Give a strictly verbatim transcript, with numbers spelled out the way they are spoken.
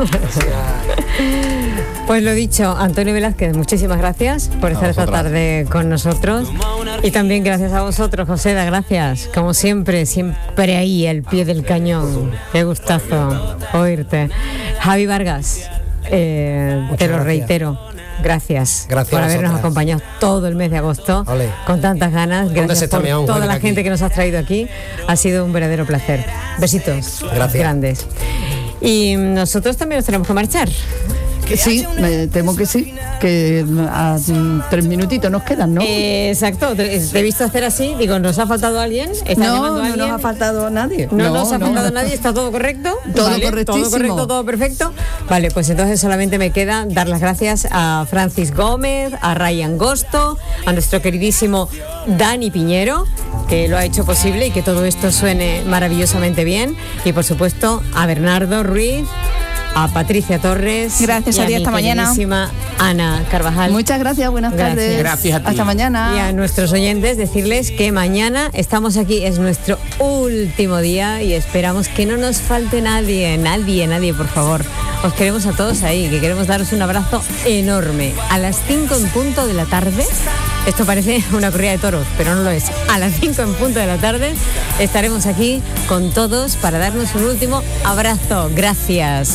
Pues lo dicho, Antonio Velázquez, muchísimas gracias por estar esta tarde con nosotros. Y también gracias a vosotros, Joseda, gracias. Como siempre, siempre ahí, al pie del cañón. Qué gustazo oírte. Javi Vargas, eh, te lo gracias. reitero. Gracias, Gracias por a habernos vosotras. acompañado todo el mes de agosto. Olé. Con tantas ganas. Gracias por Meón, toda ven la aquí. gente que nos has traído aquí. Ha sido un verdadero placer. Besitos Gracias. grandes. Y nosotros también nos tenemos que marchar. Que sí, me temo que sí, que a mm, tres minutitos nos quedan, ¿no? Eh, exacto, te, te he visto hacer así, digo, ¿nos ha faltado alguien? ¿Está llamando no, a no alguien? nos ha faltado nadie. No, nos ha faltado nadie, ¿está todo correcto? Todo Vale, correctísimo. Todo correcto, todo perfecto. Vale, pues entonces solamente me queda dar las gracias a Francis Gómez, a Ryan Gosto, a nuestro queridísimo Dani Piñero, que lo ha hecho posible y que todo esto suene maravillosamente bien. Y por supuesto a Bernardo Ruiz, a Patricia Torres. Gracias y a ti, mi hasta mañana. queridísima Ana Carvajal. Muchas gracias, buenas Gracias. tardes. Gracias a ti. Hasta mañana. Y a nuestros oyentes decirles que mañana estamos aquí, es nuestro último día y esperamos que no nos falte nadie, nadie, nadie, por favor. Os queremos a todos ahí, que queremos daros un abrazo enorme. A las cinco en punto de la tarde, esto parece una corrida de toros, pero no lo es. A las cinco en punto de la tarde estaremos aquí con todos para darnos un último abrazo. Gracias.